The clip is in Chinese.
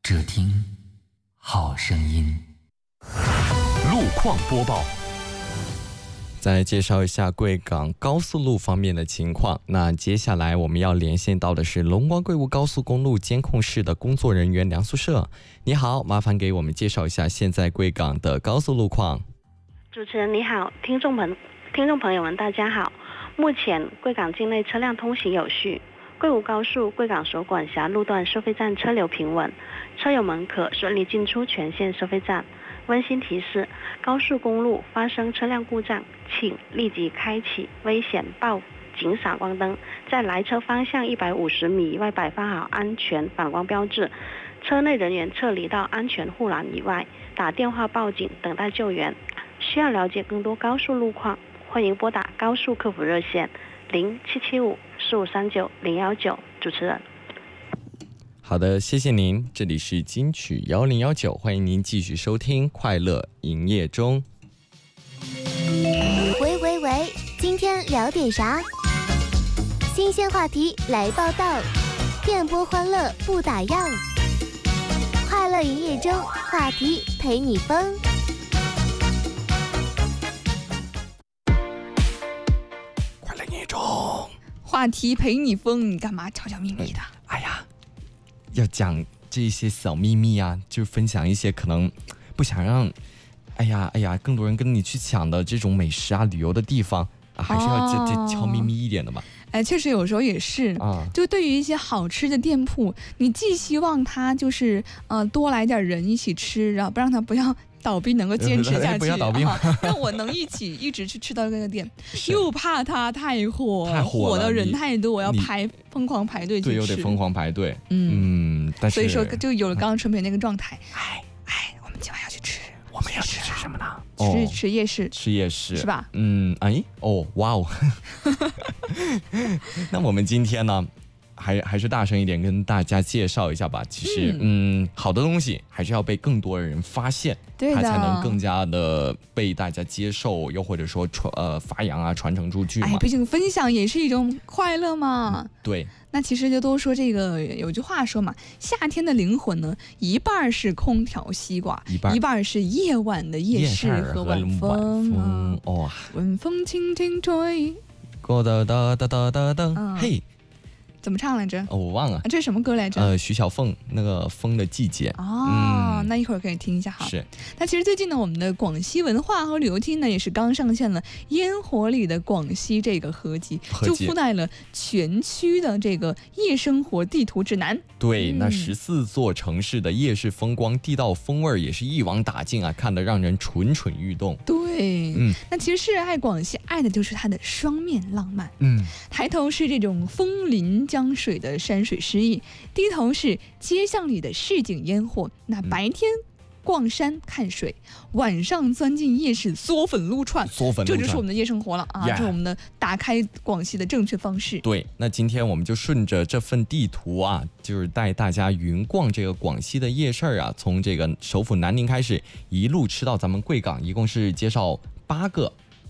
只听好声音。 路况播报。 再介绍一下贵港高速路方面的情况。那接下来我们要连线到的是龙光贵雾高速公路监控室的工作人员梁宿舍。你好，麻烦给我们介绍一下现在贵港的高速路况。 主持人你好，听众朋友们大家好。目前贵港境内车辆通行有序，贵雾高速贵港所管辖路段收费站车流平稳，车友们可顺利进出全线收费站。温馨提示：高速公路发生车辆故障，请立即开启危险报警闪光灯，在来车方向150米以外摆放好安全反光标志，车内人员撤离到安全护栏以外，打电话报警等待救援。需要了解更多高速路况，欢迎拨打高速客服热线07754539-019。主持人。 好的，谢谢您，这里是金曲1019，欢迎您继续收听快乐营业中。 喂，今天聊点啥？新鲜话题来报道，电波欢乐不打烊，快乐营业中，话题陪你疯。 快乐营业中， 话题陪你疯，你干嘛悄悄咪咪的？ 哎呀，要讲这些小秘密啊，就分享一些可能不想让更多人跟你去抢的这种美食啊、旅游的地方啊，还是要这悄咪咪一点的吧。 确实有时候也是就对于一些好吃的店铺，你既希望它就是多来点人一起吃，然后不让它不要倒闭，能够坚持下去， 不要倒闭让我能一直去吃到这个店，又怕它太火的人太多，我要疯狂排队去吃， 对，又得疯狂排队。但是所以说就有了刚刚陈培那个状态。我们今晚要去吃， 我们要去吃什么呢？ 吃夜市， 是吧？哇哦！那我们今天呢，还是大声一点跟大家介绍一下吧。其实，好的东西还是要被更多的人发现，它才能更加的被大家接受，又或者说发扬啊、传承出去嘛。 毕竟分享也是一种快乐嘛。 对。 那其实就都说这个有句话说嘛，夏天的灵魂呢，一半是空调西瓜，一半是夜晚的夜市和晚风。晚风轻轻吹， 哒哒哒哒哒哒，嘿。 怎么唱来着？ 我忘了。 这是什么歌来着？ 徐小凤那个《风的季节》。 那一会儿可以听一下哈。 是。 那其实最近呢，我们的广西文化和旅游厅呢，也是刚上线了烟火里的广西这个合集，就附带了全区的这个夜生活地图指南。 对，那14座城市的夜市风光、地道风味也是一网打尽啊，看得让人蠢蠢欲动。 对，那其实是爱广西，爱的就是它的双面浪漫。抬头是这种枫林江水的山水诗意，低头是街巷里的市井烟火。那白天逛山看水，晚上钻进夜市嗦粉撸串，这就是我们的夜生活了啊！这是我们的打开广西的正确方式。 对，那今天我们就顺着这份地图啊，就是带大家云逛这个广西的夜市啊，从这个首府南宁开始，一路吃到咱们贵港，一共是介绍8个